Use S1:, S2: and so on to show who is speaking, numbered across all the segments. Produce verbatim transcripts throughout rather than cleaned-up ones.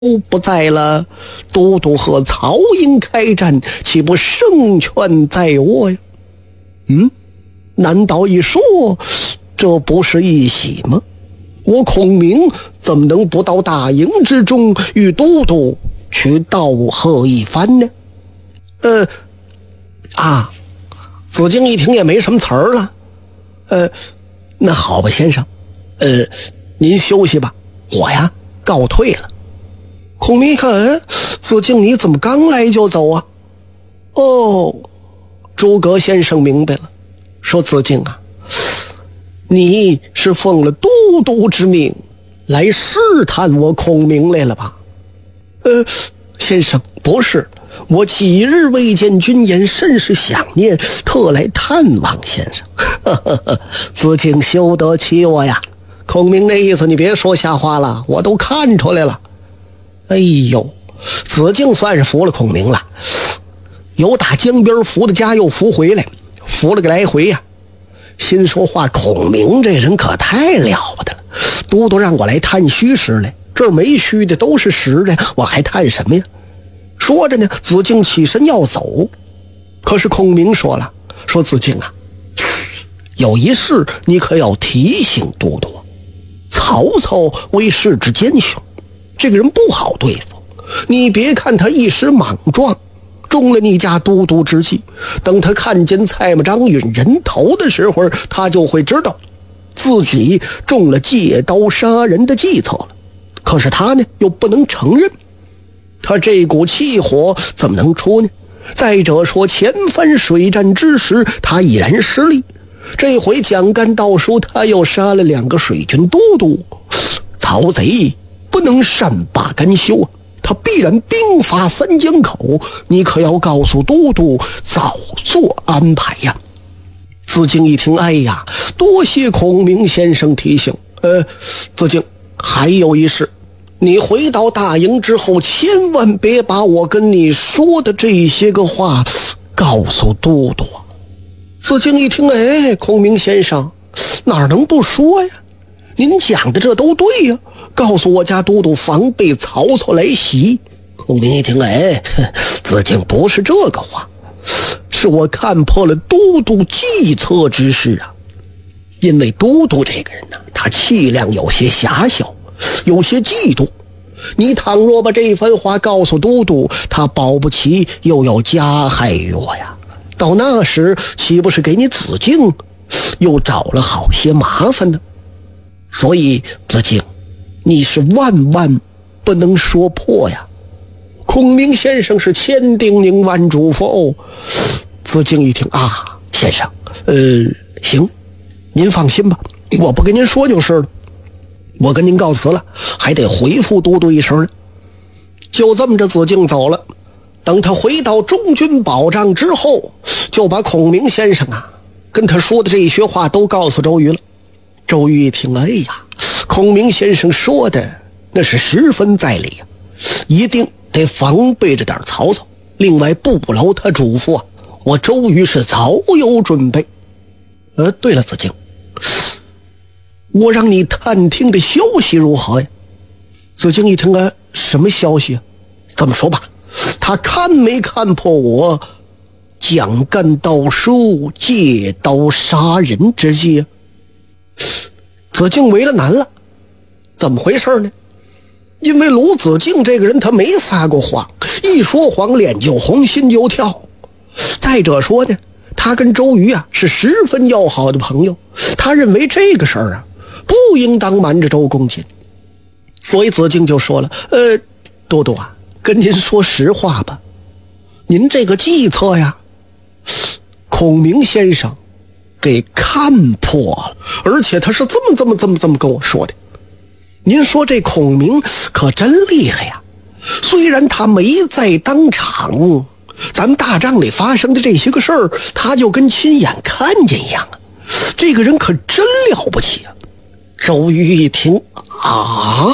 S1: 不在了，都督和曹营开战，岂不胜券在握呀？嗯，难道一说这不是一喜吗？我孔明怎么能不到大营之中与都督去道贺一番呢？呃，啊，子敬一听也没什么词儿了。呃，那好吧，先生，呃，您休息吧，我呀告退了。孔明一看，哎，子敬你怎么刚来就走啊？哦，诸葛先生明白了，说子敬啊，你是奉了都督之命来试探我孔明来了吧？呃，先生，不是，我几日未见君言，甚是想念，特来探望先生。子敬休得欺我呀！孔明那意思你别说瞎话了，我都看出来了。哎呦，子敬算是服了孔明了，由打江边扶的家又扶回来，扶了个来回呀、啊。心说话，孔明这人可太了不得了，都督让我来探虚实来，这儿没虚的，都是实的，我还探什么呀？说着呢，子敬起身要走，可是孔明说了，说子敬啊，有一事你可要提醒都督，曹操为世之奸雄，这个人不好对付，你别看他一时莽撞，中了你家都督之计，等他看见蔡瑁张允人头的时候，他就会知道自己中了借刀杀人的计策了。可是他呢又不能承认，他这股气火怎么能出呢？再者说前番水战之时他已然失利，这回蒋干盗书他又杀了两个水军都督，曹贼不能善罢甘休啊，他必然兵发三江口，你可要告诉都督早做安排呀。子敬一听，哎呀，多谢孔明先生提醒。呃，子敬，还有一事，你回到大营之后，千万别把我跟你说的这些个话告诉都督。子敬一听，哎，孔明先生哪能不说呀？您讲的这都对呀，告诉我家都督防备曹操来袭。孔明一听，哎，子敬不是这个话，是我看破了都督计策之事啊。因为都督这个人呢、啊，他气量有些狭小，有些嫉妒，你倘若把这番话告诉都督，他保不齐又要加害于我呀，到那时岂不是给你子敬又找了好些麻烦呢？所以子敬，你是万万不能说破呀。孔明先生是千叮咛万嘱咐。子敬一听，啊，先生，呃，行，您放心吧，我不跟您说就是了，我跟您告辞了，还得回复都督一声呢。就这么着，子敬走了。等他回到中军保障之后，就把孔明先生啊跟他说的这些话都告诉周瑜了。周瑜一听，哎呀，孔明先生说的那是十分在理啊，一定得防备着点曹操。另外不劳他嘱咐啊，我周瑜是早有准备。呃，对了，子敬，我让你探听的消息如何呀？子敬一听，啊，什么消息啊？这么说吧，他看没看破我蒋干盗书借刀杀人之计啊？子敬为了难了，怎么回事呢？因为鲁子敬这个人他没撒过谎，一说谎脸就红心就跳。再者说呢，他跟周瑜啊是十分要好的朋友，他认为这个事儿啊不应当瞒着周公瑾，所以子敬就说了，呃，都督啊，跟您说实话吧，您这个计策呀，孔明先生给看破了，而且他是这么这么这么这么跟我说的。您说这孔明可真厉害呀，虽然他没在当场，咱们大帐里发生的这些个事儿他就跟亲眼看见一样啊，这个人可真了不起啊。周瑜一听，啊，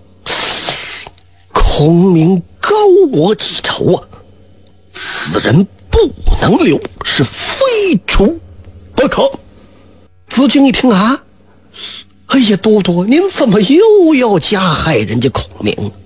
S1: 孔明高我几筹啊，此人不能留，是非除不可。子敬一听，啊，哎呀，都督您怎么又要加害人家孔明？